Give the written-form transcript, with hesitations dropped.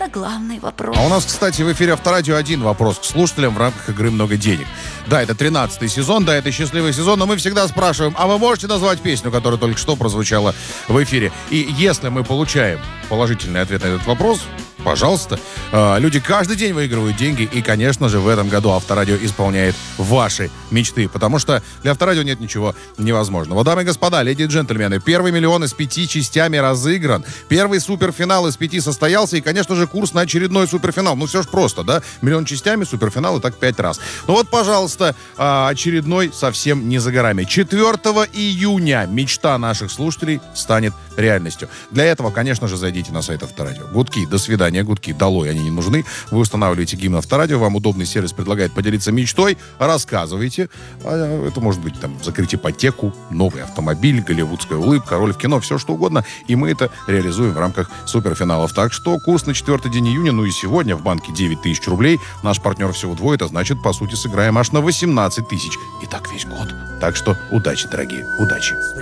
на главный вопрос. А у нас, кстати, в эфире Авторадио один вопрос к слушателям в рамках игры «Много денег». Да, это 13-й сезон, да, это счастливый сезон, но мы всегда спрашиваем, а вы можете назвать песню, которая только что прозвучала в эфире? И если мы получаем положительный ответ на этот вопрос, пожалуйста. Люди каждый день выигрывают деньги, и, конечно же, в этом году Авторадио исполняет ваши мечты, потому что для Авторадио нет ничего невозможного. Дамы и господа, леди и джентльмены, первый миллион из 5 частями разыгран, первый суперфинал из 5 состоялся, и, конечно же, курс на очередной суперфинал. Ну, все ж просто, да? Миллион частями, суперфинал, и так 5 раз. Ну вот, пожалуйста, очередной совсем не за горами. 4 июня мечта наших слушателей станет реальностью. Для этого, конечно же, зайдите на сайт Авторадио. Гудки, до свидания, гудки, долой, они не нужны. Вы устанавливаете гимн Авторадио, вам удобный сервис предлагает поделиться мечтой, рассказывайте. Это может быть там закрыть ипотеку, новый автомобиль, голливудская улыбка, роль в кино, все что угодно. И мы это реализуем в рамках суперфиналов. Так что курс на 4 день июня, ну и сегодня в банке 9 тысяч рублей. Наш партнер всего двое, это значит, по сути, сыграем аж на 18 тысяч. И так весь год. Так что удачи, дорогие, удачи.